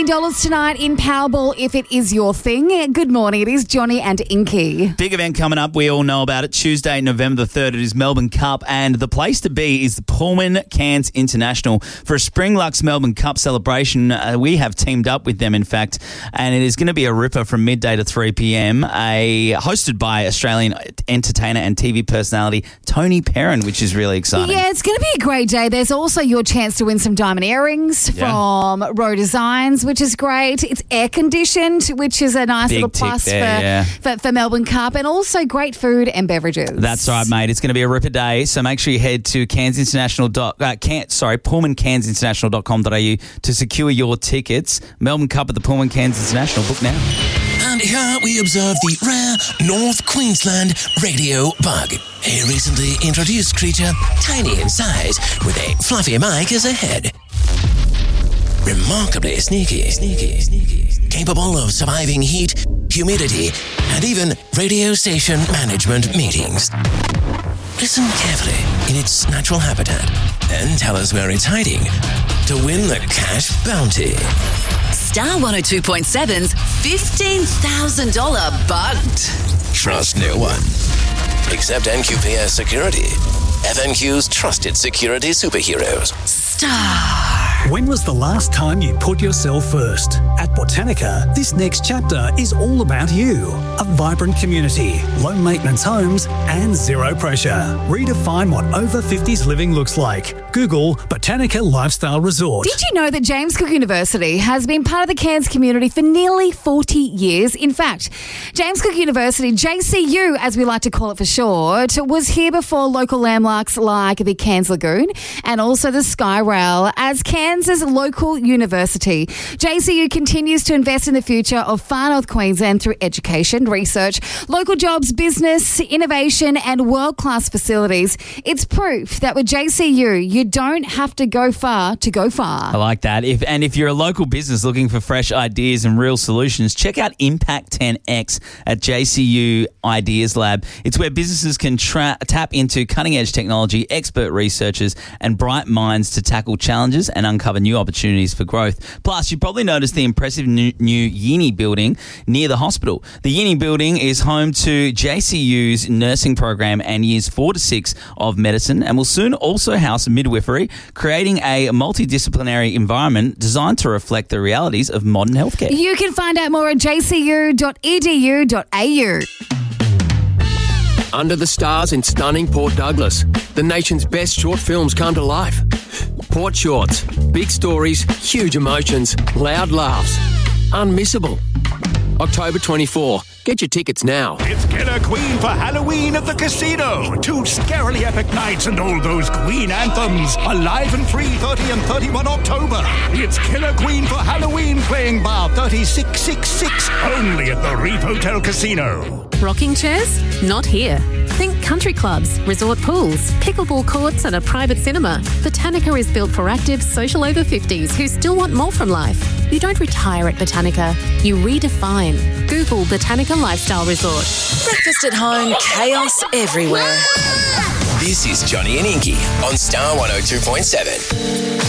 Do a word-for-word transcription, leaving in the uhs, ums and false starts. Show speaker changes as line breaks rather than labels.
million dollars tonight in Powerball if it is your thing. Good morning. It is Johnny and Inky.
Big event coming up. We all know about it. Tuesday, November the third. It is Melbourne Cup, and the place to be is the Pullman Cairns International for a Spring Lux Melbourne Cup celebration. Uh, we have teamed up with them, in fact, and it is going to be a ripper from midday to three p.m. A hosted by Australian entertainer and T V personality Tony Perrin, which is really exciting.
Yeah, it's going to be a great day. There's also your chance to win some diamond earrings
Yeah.
from Row Designs, which is great. It's air conditioned, which is a nice
Big
little
tick
plus
there,
for,
yeah.
for for Melbourne Cup, and also great food and beverages.
That's right, mate. It's going to be a ripper day, so make sure you head to Cairns International. Dot, uh, Can, sorry, Pullman Cairns International dot com dot a u to secure your tickets. Melbourne Cup at the Pullman Cairns International. Book now.
And here we observe the rare North Queensland radio bug, a recently introduced creature tiny in size with a fluffy mic as a head. Remarkably sneaky, sneaky, sneaky, capable of surviving heat, humidity, and even radio station management meetings. Listen carefully in its natural habitat, then tell us where it's hiding to win the cash bounty.
Star one oh two point seven's fifteen thousand dollars bugged.
Trust no one. Except N Q P S Security. F N Q's trusted security superheroes.
Star.
When was the last time you put yourself first? At Botanica, this next chapter is all about you. A vibrant community, low maintenance homes, and zero pressure. Redefine what over fifties living looks like. Google Botanica Lifestyle Resort.
Did you know that James Cook University has been part of the Cairns community for nearly forty years? In fact, James Cook University, J C U as we like to call it for short, was here before local landmarks like the Cairns Lagoon and also the Sky Rail. As Cairns' local university, J C U continues to invest in the future of Far North Queensland through education, research, local jobs, business, innovation and world-class facilities. It's proof that with J C U, you don't have to go far to go far.
I like that. If And if you're a local business looking for fresh ideas and real solutions, check out Impact ten X at J C U Ideas Lab. It's where businesses can tra- tap into cutting-edge technology, expert researchers, and bright minds to tackle challenges and uncover new opportunities for growth. Plus, you probably noticed the impressive new, new Yini building near the hospital. The Yini building is home to J C U's nursing program and years four to six of medicine, and will soon also house midwifery, creating a multidisciplinary environment designed to reflect the realities of modern healthcare.
You can find out more at j c u dot e d u dot a u.
Under the Stars in stunning Port Douglas, the nation's best short films come to life. Port Shorts, big stories, huge emotions, loud laughs, unmissable. October twenty-fourth. Get your tickets now.
It's Killer Queen for Halloween at the casino. Two scarily epic nights and all those Queen anthems. Alive and free thirty and thirty-first October. It's Killer Queen for Halloween playing bar thirty-six sixty-six only at the Reef Hotel Casino.
Rocking chairs? Not here. Think country clubs, resort pools, pickleball courts and a private cinema. Botanica is built for active, social over fifties who still want more from life. You don't retire at Botanica. You redefine. Google Botanica Lifestyle Resort.
Breakfast at home, chaos everywhere.
This is Johnny and Inky on Star one oh two point seven.